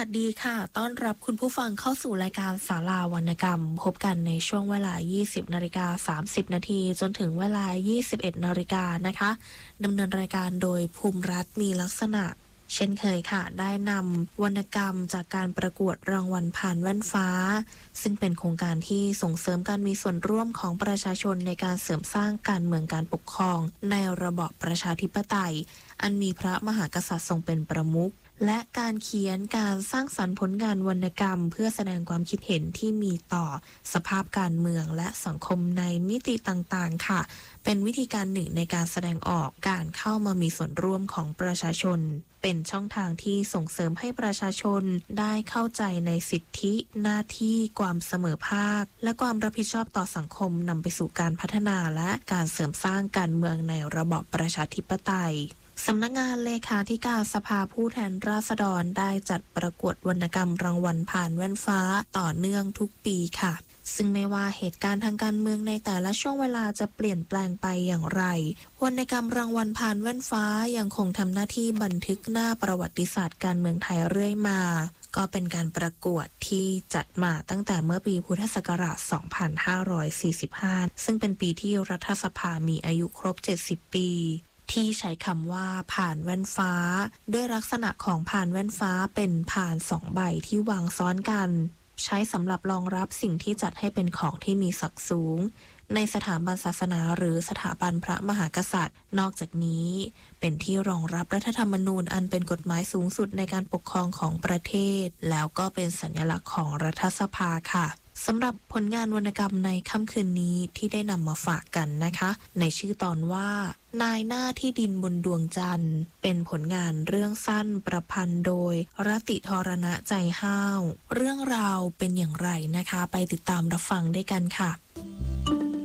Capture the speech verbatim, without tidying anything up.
วัสดีค่ะต้อนรับคุณผู้ฟังเข้าสู่รายการศาลาวรรณกรรมพบกันในช่วงเวลา ยี่สิบนาฬิกาสามสิบนาทีจนถึงเวลา ยี่สิบเอ็ดนาฬิกานะคะดำเนินรายการโดยภูมิรัตน์มีลักษณะเช่นเคยค่ะได้นำวรรณกรรมจากการประกวดรางวัลผ่านแว่นฟ้าซึ่งเป็นโครงการที่ส่งเสริมการมีส่วนร่วมของประชาชนในการเสริมสร้างการเมืองการปกครองในระบอบประชาธิปไตยอันมีพระมหากษัตริย์ทรงเป็นประมุขและการเขียนการสร้างสรรค์ผลงานวรรณกรรมเพื่อแสดงความคิดเห็นที่มีต่อสภาพการเมืองและสังคมในมิติต่างๆค่ะเป็นวิธีการหนึ่งในการแสดงออกการเข้ามามีส่วนร่วมของประชาชนเป็นช่องทางที่ส่งเสริมให้ประชาชนได้เข้าใจในสิทธิหน้าที่ความเสมอภาคและความรับผิดชอบต่อสังคมนำไปสู่การพัฒนาและการเสริมสร้างการเมืองในระบอบประชาธิปไตยสำนักงานเลขาธิการสภาผู้แทนราษฎรได้จัดประกวดวรรณกรรมรางวัลผ่านแว่นฟ้าต่อเนื่องทุกปีค่ะซึ่งไม่ว่าเหตุการณ์ทางการเมืองในแต่ละช่วงเวลาจะเปลี่ยนแปลงไปอย่างไรวรรณกรรมรางวัลผ่านแว่นฟ้ายังคงทำหน้าที่บันทึกหน้าประวัติศาสตร์การเมืองไทยเรื่อยมาก็เป็นการประกวดที่จัดมาตั้งแต่เมื่อปีพุทธศักราช สองพันห้าร้อยสี่สิบห้า ซึ่งเป็นปีที่รัฐสภามีอายุครบ เจ็ดสิบ ปีที่ใช้คำว่าผ่านแว่นฟ้าด้วยลักษณะของผ่านแว่นฟ้าเป็นผ่านสองใบที่วางซ้อนกันใช้สำหรับรองรับสิ่งที่จัดให้เป็นของที่มีศักดิ์สูงในสถาบันศาสนาหรือสถาบันพระมหากษัตริย์นอกจากนี้เป็นที่รองรับรัฐธรรมนูญอันเป็นกฎหมายสูงสุดในการปกครองของประเทศแล้วก็เป็นสัญลักษณ์ของรัฐสภาค่ะสำหรับผลงานวรรณกรรมในค่ำคืนนี้ที่ได้นำมาฝากกันนะคะในชื่อตอนว่านายหน้าที่ดินบนดวงจันทร์เป็นผลงานเรื่องสั้นประพันธ์โดยรติธรณะใจห้าวเรื่องราวเป็นอย่างไรนะคะไปติดตามรับฟังด้วยกันค่ะ